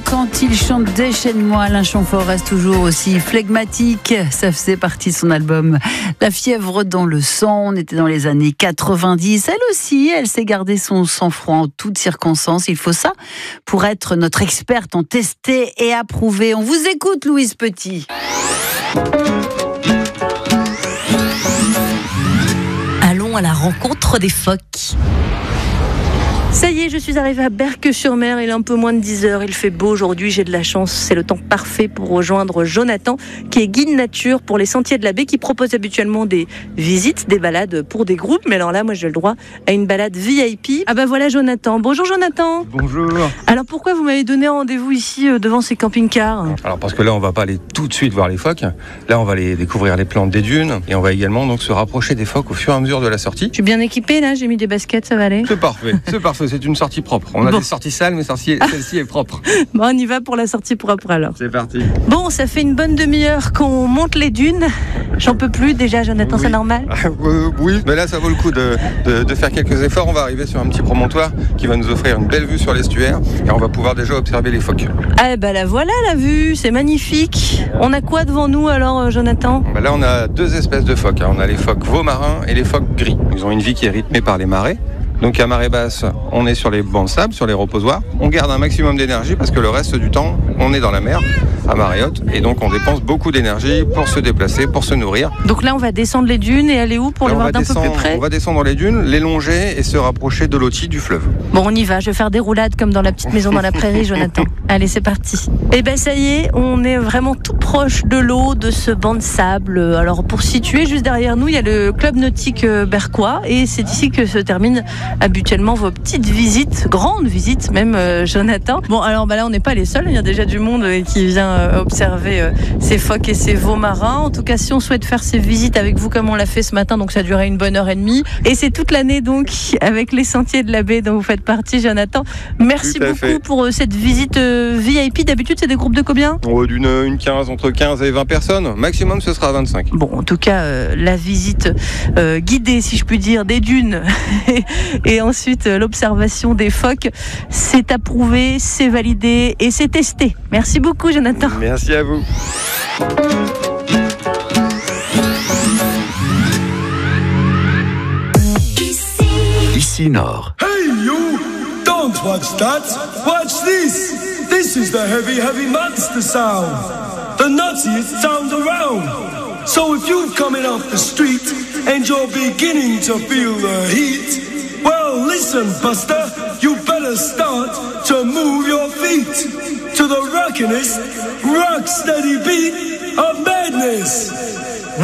quand il chante Déchaîne-moi, Alain Chamfort reste toujours aussi flegmatique. Ça faisait partie de son album La fièvre dans le sang. On était dans les années 90. Elle aussi, elle sait garder son sang-froid en toutes circonstances. Il faut ça pour être notre experte en tester et approuver. On vous écoute, Louise Petit. Allons à la rencontre des phoques. Ça y est, je suis arrivée à Berck-sur-Mer, il est un peu moins de 10h, il fait beau aujourd'hui, j'ai de la chance, c'est le temps parfait pour rejoindre Jonathan, qui est guide nature pour les sentiers de la baie, qui propose habituellement des visites, des balades pour des groupes, mais alors là, moi j'ai le droit à une balade VIP. Ah ben voilà Jonathan, bonjour Jonathan. Bonjour. Alors pourquoi vous m'avez donné rendez-vous ici devant ces camping-cars ? Alors parce que là on va pas aller tout de suite voir les phoques, là on va aller découvrir les plantes des dunes, et on va également donc se rapprocher des phoques au fur et à mesure de la sortie. Je suis bien équipée là, j'ai mis des baskets, ça va aller ? C'est parfait, c'est une sortie propre. On a des sorties sales, mais celle-ci est propre. Bon, on y va pour la sortie propre alors. C'est parti. Bon, ça fait une bonne demi-heure qu'on monte les dunes. J'en peux plus déjà, Jonathan, oui. C'est normal ? Oui, mais là ça vaut le coup de faire quelques efforts. On va arriver sur un petit promontoire qui va nous offrir une belle vue sur l'estuaire et on va pouvoir déjà observer les phoques. Ah ben la voilà la vue, c'est magnifique. On a quoi devant nous alors, Jonathan ? Là on a deux espèces de phoques. On a les phoques veaux marins et les phoques gris. Ils ont une vie qui est rythmée par les marées. Donc à marée basse, on est sur les bancs de sable, sur les reposoirs. On garde un maximum d'énergie parce que le reste du temps, on est dans la mer, à marée haute. Et donc on dépense beaucoup d'énergie pour se déplacer, pour se nourrir. Donc là, on va descendre les dunes et aller où pour les voir d'un peu plus près ? On va descendre les dunes, les longer et se rapprocher de l'outil du fleuve. Bon, on y va. Je vais faire des roulades comme dans la petite maison dans la prairie, Jonathan. Allez, c'est parti. Et ben ça y est, on est vraiment tout proche de l'eau, de ce banc de sable. Alors pour situer, juste derrière nous, il y a le club nautique berquois et c'est ici que se termine habituellement vos petites visites, grandes visites même, Jonathan. Bon, alors là on n'est pas les seuls, il y a déjà du monde qui vient observer ces phoques et ces veaux marins. En tout cas, si on souhaite faire ces visites avec vous comme on l'a fait ce matin, donc ça a duré une bonne heure et demie. Et c'est toute l'année donc avec les sentiers de la baie dont vous faites partie, Jonathan. Merci beaucoup pour cette visite VIP. D'habitude, c'est des groupes de combien ? D'une 15, entre 15 et 20 personnes. Maximum, ce sera 25. Bon, en tout cas, la visite guidée, si je puis dire, des dunes et ensuite l'observation des phoques, c'est approuvé, c'est validé et c'est testé. Merci beaucoup, Jonathan. Merci à vous. Ici Nord. Hey you! Don't watch that! Watch this! This is the heavy, heavy monster sound! The nuttiest sound around! So if you're coming off the street and you're beginning to feel the heat, well, listen, Buster, you better start to move your feet to the rockinest, rock-steady beat of madness.